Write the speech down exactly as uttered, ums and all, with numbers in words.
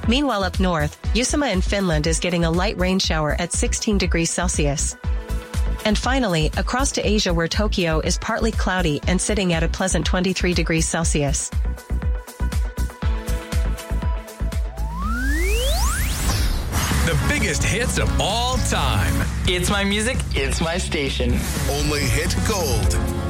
Meanwhile, up north, Usama in Finland is getting a light rain shower at sixteen degrees Celsius. And finally, across to Asia, where Tokyo is partly cloudy and sitting at a pleasant twenty-three degrees Celsius. The biggest hits of all time. It's my music, it's my station. Only hit gold.